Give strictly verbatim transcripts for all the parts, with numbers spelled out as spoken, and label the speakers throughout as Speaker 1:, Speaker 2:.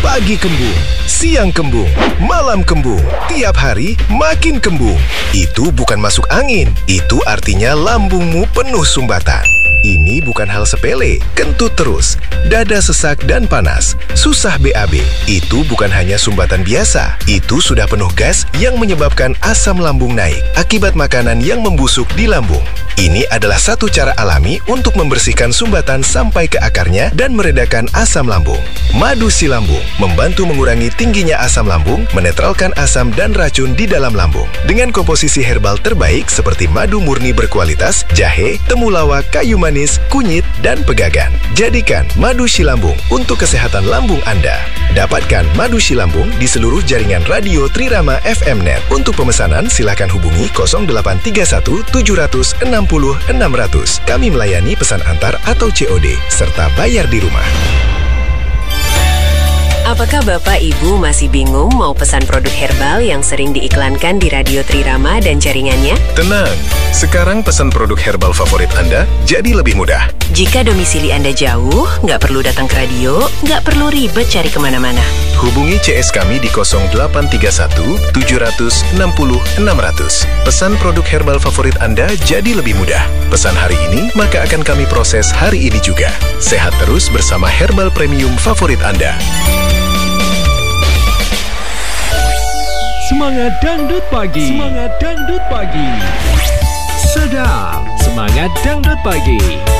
Speaker 1: Pagi kembung, siang kembung, malam kembung. Tiap hari makin kembung. Itu bukan masuk angin, itu artinya lambungmu penuh sumbatan. Ini bukan hal sepele, kentut terus, dada sesak dan panas, susah B A B. Itu bukan hanya sumbatan biasa, itu sudah penuh gas yang menyebabkan asam lambung naik akibat makanan yang membusuk di lambung. Ini adalah satu cara alami untuk membersihkan sumbatan sampai ke akarnya dan meredakan asam lambung. Madu si lambung membantu mengurangi tingginya asam lambung, menetralkan asam dan racun di dalam lambung. Dengan komposisi herbal terbaik seperti madu murni berkualitas, jahe, temulawak, kayu manis, kunyit, dan pegagan. Jadikan madu si lambung untuk kesehatan lambung Anda. Dapatkan madu si lambung di seluruh jaringan radio Trirama F M Net. Untuk pemesanan silakan hubungi nol delapan tiga satu tujuh enam nol enam nol nol. Kami melayani pesan antar atau C O D serta bayar di rumah.
Speaker 2: Apakah Bapak Ibu masih bingung mau pesan produk herbal yang sering diiklankan di Radio Trirama dan jaringannya?
Speaker 1: Tenang, sekarang pesan produk herbal favorit Anda jadi lebih mudah.
Speaker 2: Jika domisili Anda jauh, nggak perlu datang ke radio, nggak perlu ribet cari kemana-mana.
Speaker 1: Hubungi C S kami di nol delapan tiga satu tujuh enam nol enam nol nol. Pesan produk herbal favorit Anda jadi lebih mudah. Pesan hari ini, maka akan kami proses hari ini juga. Sehat terus bersama herbal premium favorit Anda.
Speaker 3: Semangat Dangdut Pagi. Semangat Dangdut Pagi. Sedap. Semangat Dangdut Pagi.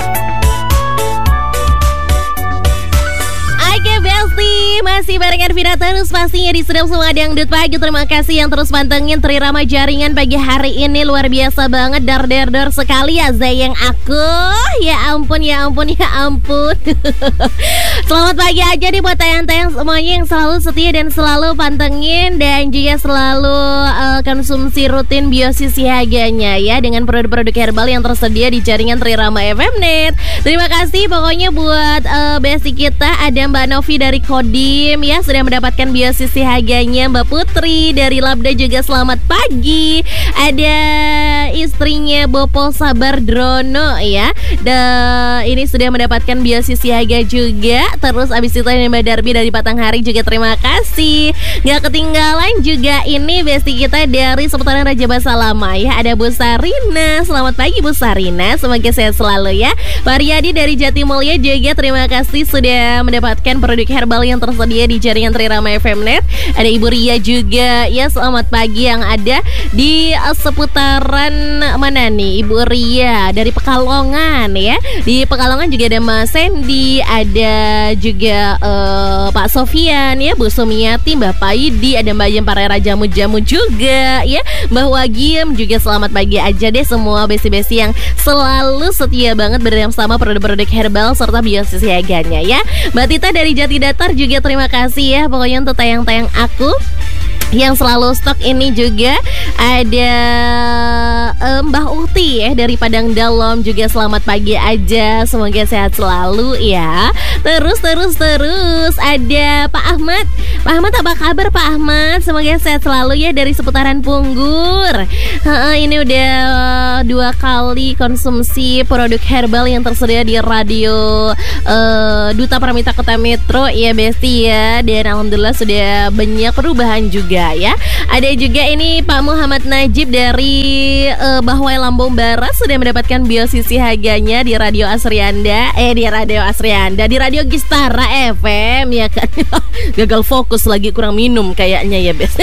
Speaker 4: Oke Besti, masih barengan Vina terus pastinya di Sedap Semangat Dangdut Pagi. Terima kasih yang terus pantengin Trirama jaringan pagi hari ini. Luar biasa banget, dar-dar-dar sekali ya sayang aku. Ya ampun, ya ampun, ya ampun. Selamat pagi aja nih buat tayang-tayang semuanya yang selalu setia dan selalu pantengin dan juga selalu uh, konsumsi rutin Biosis Siaganya ya, dengan produk-produk herbal yang tersedia di jaringan Trirama F M Net. Terima kasih pokoknya buat uh, Besti kita. Ada Mbak Novi dari Kodim ya, sudah mendapatkan Biosis Siaganya. Mbak Putri dari Labda juga selamat pagi. Ada istrinya Bopo Sabar Drono ya, dan ini sudah mendapatkan Biosis Siaga juga. Terus abis itu ada Mbak Darbi dari Batanghari juga terima kasih. Gak ketinggalan juga ini Besti kita dari seputaran Raja Basa Lama ya, ada Bu Sarina. Selamat pagi Bu Sarina, semoga sehat selalu ya. Pak Riyadi dari Jatimulya juga terima kasih sudah mendapatkan produk herbal yang tersedia di jaringan Trirama F M Net. Ada Ibu Ria juga ya, selamat pagi yang ada di uh, seputaran mana nih Ibu Ria dari Pekalongan ya. Di Pekalongan juga ada Mas Sandy, ada juga uh, Pak Sofian ya, Bu Sumiati, Mbak Paidi, ada Mbak Jem Parera Jamu-Jamu juga ya, Mbak Wagiem juga selamat pagi aja deh semua besi-besi yang selalu setia banget bersama produk-produk herbal serta Biosis Siaganya ya. Mbak Tita dari Jati Datar juga terima kasih ya, pokoknya untuk tayang-tayang aku yang selalu stok ini juga. Ada um, Mbah Uhti ya dari Padang Dalom juga selamat pagi aja, semoga sehat selalu ya. Terus terus terus ada Pak Ahmad. Pak Ahmad apa kabar Pak Ahmad? Semoga sehat selalu ya dari seputaran Punggur. Ha, ini udah dua kali konsumsi produk herbal yang tersedia di radio uh, Duta Pramita Kota Metro ya Besti ya, dan alhamdulillah sudah banyak perubahan juga ya. Ada juga ini Pak Muhammad Najib dari uh, Bahwai Lampung Barat sudah mendapatkan Biosis Siaganya di Radio Asrianda. Eh di Radio Asrianda, di Radio Gistara F M ya kan. Gagal fokus lagi, kurang minum kayaknya ya Bes.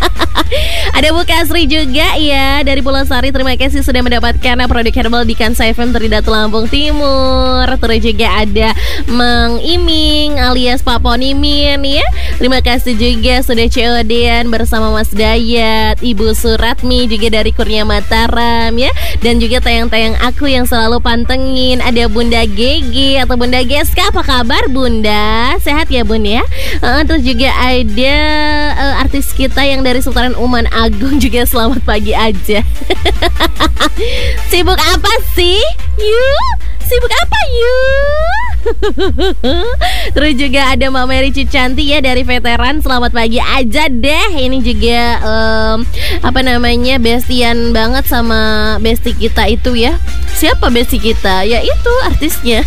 Speaker 4: Ada Bu Kasri juga ya dari Pulau Sari, terima kasih sudah mendapatkan produk herbal di Kansa F M Tridatu Lampung Timur. Terus juga ada Mang Iming alias Pak Ponimin ya, terima kasih juga sudah C O D-an bersama Mas Dayat, Ibu Suratmi juga dari Kurnia Mataram ya, dan juga tayang-tayang aku yang selalu pantengin. Ada Bunda Gigi atau Bunda Geska, apa kabar Bunda? Sehat ya Bun ya. uh, Terus juga ada uh, artis kita yang dari Sultan Uman Agung juga selamat pagi aja. Sibuk apa sih? Yuk, sibuk apa yuk? Terus juga ada Mbak Mary Cicanti ya dari Veteran. Selamat pagi aja deh. Ini juga um, apa namanya, bestian banget sama besti kita itu ya. Siapa besti kita? Ya itu artisnya.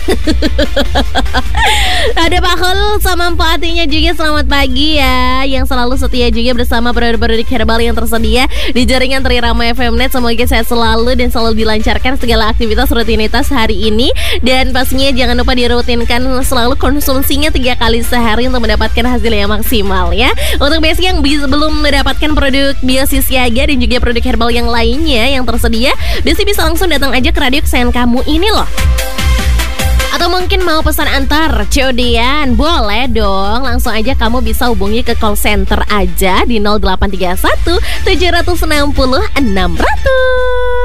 Speaker 4: Ada Pak Khul sama Mpok Atinya juga. Selamat pagi ya, yang selalu setia juga bersama produk-produk herbal yang tersedia di jaringan Trirama F M Net. Semoga sehat selalu dan selalu dilancarkan segala aktivitas rutinitas hari ini. Dan pastinya jangan lupa dirutinkan selalu konsumsinya tiga kali sehari untuk mendapatkan hasil yang maksimal ya. Untuk besi yang belum mendapatkan produk Biosisiaga dan juga produk herbal yang lainnya yang tersedia, Besi bisa langsung datang aja ke radio kesayangan kamu ini loh. Atau mungkin mau pesan antar C O D-an, boleh dong. Langsung aja kamu bisa hubungi ke call center aja di nol delapan tiga satu tujuh enam nol enam nol nol.